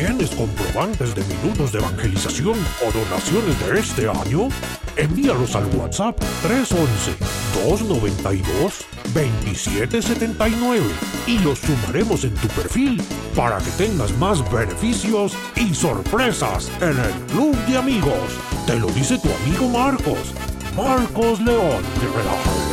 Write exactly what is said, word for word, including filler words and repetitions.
¿Tienes comprobantes de minutos de evangelización o donaciones de este año? Envíalos al WhatsApp tres once, dos noventa y dos, veintisiete setenta y nueve y los sumaremos en tu perfil para que tengas más beneficios y sorpresas en el Club de Amigos. Te lo dice tu amigo Marcos. Marcos León.